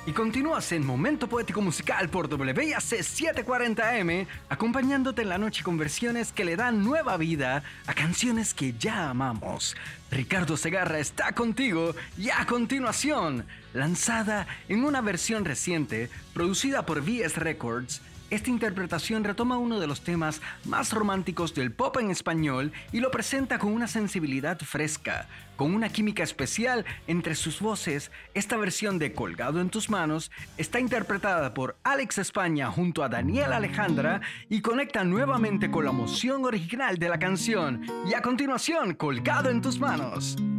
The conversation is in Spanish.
Y continúas en Momento Poético Musical por WIAC 740M, acompañándote en la noche con versiones que le dan nueva vida a canciones que ya amamos. Ricardo Segarra está contigo y a continuación, lanzada en una versión reciente, producida por VS Records, esta interpretación retoma uno de los temas más románticos del pop en español y lo presenta con una sensibilidad fresca, con una química especial entre sus voces. Esta versión de Colgado en tus manos está interpretada por Alex España junto a Daniela Alejandra y conecta nuevamente con la emoción original de la canción. Y a continuación, Colgado en tus manos.